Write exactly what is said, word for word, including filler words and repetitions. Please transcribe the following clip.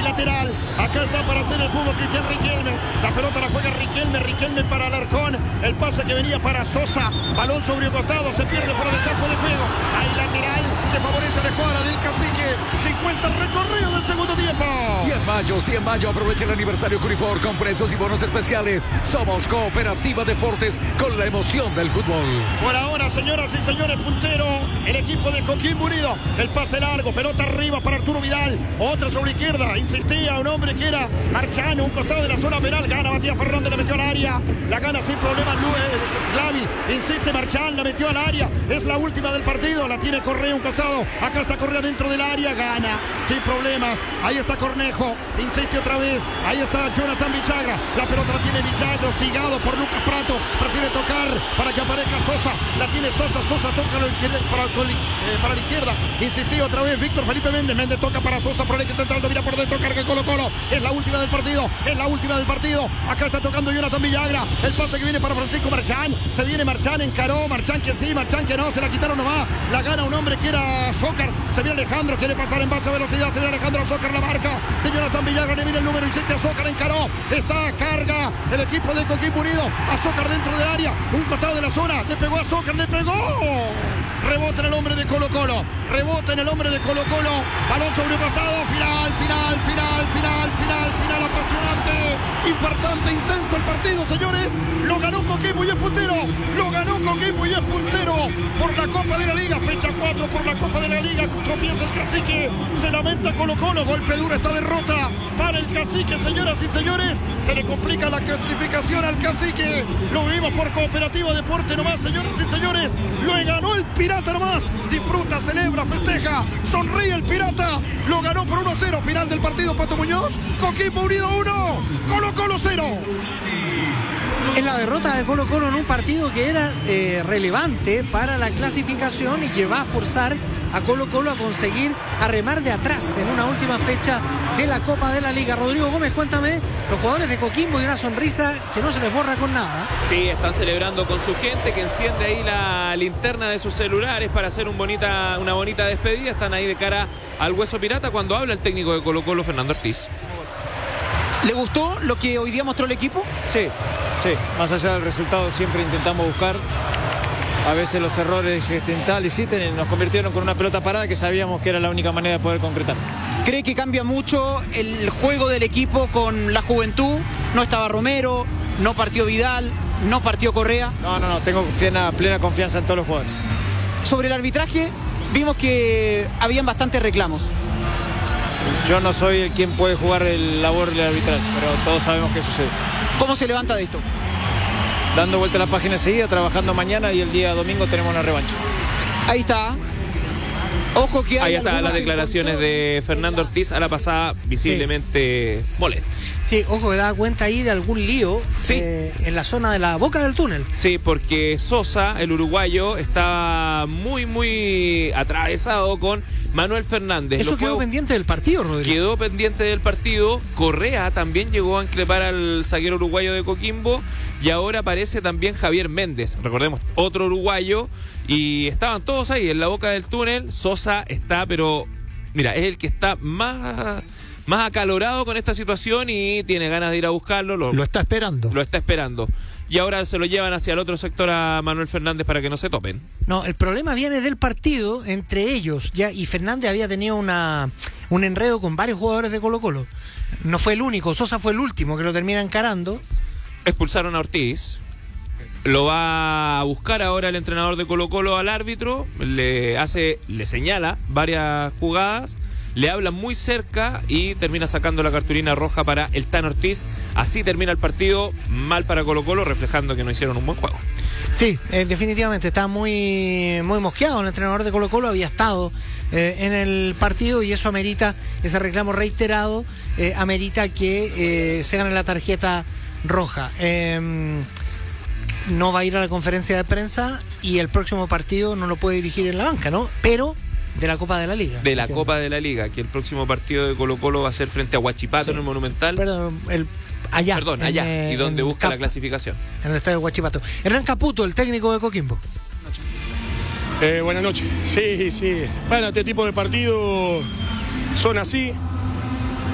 lateral. Acá está para hacer el fútbol Cristian Riquelme. La pelota la juega Riquelme. Riquelme para Alarcón. El pase que venía para Sosa. Balón sobre un costado. Se pierde fuera del campo de juego. Hay lateral que favorece a la escuadra del Cacique. cincuenta recorrido del segundo tiempo. Y en mayo, sí en mayo, aprovecha el aniversario Curifor con precios y bonos especiales. Somos Cooperativa Deportes con la emoción del fútbol. Por ahora, señoras y señores, puntero el equipo de Coquimbo Unido. El pase largo, pelota arriba para Arturo Vidal. Otra sobre la izquierda. Insistía un hombre que era Marchano, un costado de la zona penal. Gana Matías Fernández, la metió al área. La gana sin problemas Glavi. Insiste Marchán, la metió al área. Es la última del partido. La tiene Correa un costado. Acá está Correa dentro del área. Gana sin problemas. Ahí está Cornejo. Insiste otra vez. Ahí está Jonathan Vichagra. La pelota la tiene Vichagra, hostigado por Lucas Prato. Prefiere tocar para que aparezca Sosa. La tiene Sosa. Sosa toca para, eh, para la izquierda. Insistía otra vez Víctor Felipe Méndez. Méndez toca para Sosa. Por el eje central. Mira por dentro. Carga Colo Colo. Es la última del partido. Es la última del partido. Acá está tocando Jonathan Villagra. El pase que viene para Francisco Marchán. Se viene Marchán. Encaró. Marchán que sí. Marchán que no. Se la quitaron nomás. La gana un hombre que era Zócar. Se viene Alejandro. Quiere pasar en base a velocidad. Se viene Alejandro Zócar. La marca de Jonathan Villagra. Le viene el número. Insiste a Zócar. Encaró. Está carga el equipo de Coquimbo Unido. A Zócar dentro del área. Un costado de la zona. Le pegó a Zócar. Le pegó. Rebota en el hombre de Colo Colo. Rebota en el hombre de Colo Colo. Balón sobre un costado. Final, final, final, final, final, final. Apasionante. Infartante, intenso el partido, señores. Lo ganó Coquimbo y es puntero. Lo ganó Coquimbo y es puntero. Por la Copa de la Liga. Fecha cuatro por la Copa de la Liga. Tropieza el Cacique. Se lamenta Colo Colo. Golpe duro esta derrota para el Cacique, señoras y señores. Se le complica la clasificación al Cacique. Lo vivimos por Cooperativa Deporte nomás, señoras y señores. Lo ganó el Pirata nomás. Disfruta, celebra, festeja. Sonríe el Pirata. Lo ganó por uno a cero. Final del partido, Pato Muñoz. Coquimbo Unido uno. Colo Colo cero. Es la derrota de Colo Colo en un partido que era eh, relevante para la clasificación y que va a forzar a Colo Colo a conseguir arremar de atrás en una última fecha de la Copa de la Liga. Rodrigo Gómez, cuéntame, los jugadores de Coquimbo y una sonrisa que no se les borra con nada. Sí, están celebrando con su gente que enciende ahí la linterna de sus celulares para hacer un bonita, una bonita despedida. Están ahí de cara al Hueso Pirata cuando habla el técnico de Colo Colo, Fernando Ortiz. ¿Le gustó lo que hoy día mostró el equipo? Sí, sí. Más allá del resultado siempre intentamos buscar. A veces los errores accidentales sí, nos convirtieron con una pelota parada que sabíamos que era la única manera de poder concretar. ¿Cree que cambia mucho el juego del equipo con la juventud? No estaba Romero, no partió Vidal, no partió Correa. No, no, no, tengo plena, plena confianza en todos los jugadores. Sobre el arbitraje, vimos que habían bastantes reclamos. Yo no soy el quien puede jugar el labor del arbitral, pero todos sabemos qué sucede. ¿Cómo se levanta de esto? Dando vuelta a la página enseguida, trabajando mañana y el día domingo tenemos una revancha. Ahí está. Ojo que hay Ahí están las declaraciones de Fernando Ortiz a la pasada, visiblemente sí. molesto. Sí, ojo, que da cuenta ahí de algún lío sí. eh, en la zona de la boca del túnel. Sí, porque Sosa, el uruguayo, estaba muy, muy atravesado con Manuel Fernández. Eso Lo quedó fue... pendiente del partido, Rodrigo. Quedó pendiente del partido. Correa también llegó a increpar al zaguero uruguayo de Coquimbo. Y ahora aparece también Javier Méndez. Recordemos, otro uruguayo. Y estaban todos ahí en la boca del túnel. Sosa está, pero mira, es el que está más... más acalorado con esta situación y tiene ganas de ir a buscarlo. Lo, lo está esperando. Lo está esperando. Y ahora se lo llevan hacia el otro sector a Manuel Fernández para que no se topen. No, el problema viene del partido entre ellos. Ya, y Fernández había tenido una un enredo con varios jugadores de Colo Colo. No fue el único, Sosa fue el último que lo termina encarando. Expulsaron a Ortiz. Lo va a buscar ahora el entrenador de Colo Colo al árbitro. Le hace, le señala varias jugadas. Le habla muy cerca y termina sacando la cartulina roja para el Tan Ortiz. Así termina el partido, mal para Colo Colo, reflejando que no hicieron un buen juego. Sí, eh, definitivamente está muy, muy mosqueado. El entrenador de Colo Colo había estado eh, en el partido y eso amerita, ese reclamo reiterado, eh, amerita que eh, se gane la tarjeta roja. Eh, no va a ir a la conferencia de prensa y el próximo partido no lo puede dirigir en la banca, ¿no? Pero... de la Copa de la Liga. De la ¿entiendes? Copa de la Liga, que el próximo partido de Colo Colo va a ser frente a Huachipato sí. en el Monumental. Perdón, el, allá. Perdón, allá, en, y donde busca Cap, la clasificación. En el estadio de Huachipato. Hernán Caputo, el técnico de Coquimbo. Eh, buenas noches. Sí, sí. Bueno, este tipo de partidos son así.